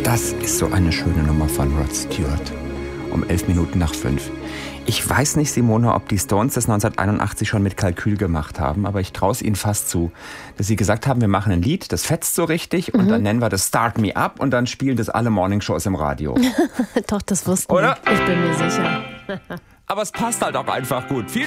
Das ist so eine schöne Nummer von Rod Stewart. Um 5:11. Ich weiß nicht, Simone, ob die Stones das 1981 schon mit Kalkül gemacht haben, aber ich traue es ihnen fast zu, dass sie gesagt haben, wir machen ein Lied, das fetzt so richtig und dann nennen wir das Start Me Up und dann spielen das alle Morningshows im Radio. Doch, das wussten Oder? wir. Ich bin mir sicher. Aber es passt halt auch einfach gut. Viel